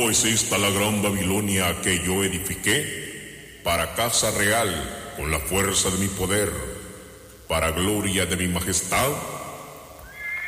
¿No es esta la gran Babilonia que yo edifiqué? Para casa real, con la fuerza de mi poder, para gloria de mi majestad.